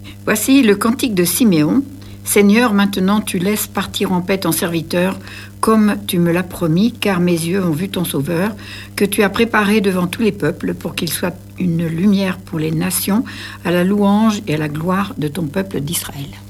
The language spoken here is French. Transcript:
Voici le cantique de Siméon. Seigneur, maintenant tu laisses partir en paix ton serviteur, comme tu me l'as promis, car mes yeux ont vu ton Sauveur, que tu as préparé devant tous les peuples, pour qu'il soit une lumière pour les nations, à la louange et à la gloire de ton peuple d'Israël.